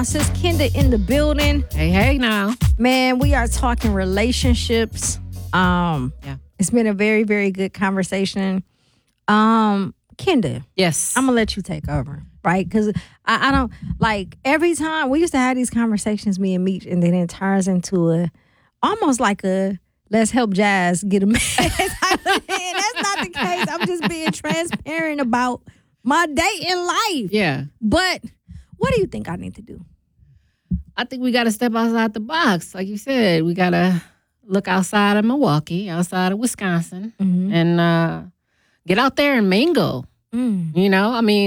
Sis Kenda in the building. Hey now. Man, we are talking relationships. Yeah. It's been a very, very good conversation. Kenda. Yes. I'm gonna let you take over, right? Because I don't like every time we used to have these conversations, me and Meech, and then it turns into almost like a let's help Jazz get a man type of thing. That's not the case. I'm just being transparent about my dating life. Yeah. But what do you think I need to do? I think we got to step outside the box. Like you said, we got to look outside of Milwaukee, outside of Wisconsin, and get out there and mingle. You know, I mean,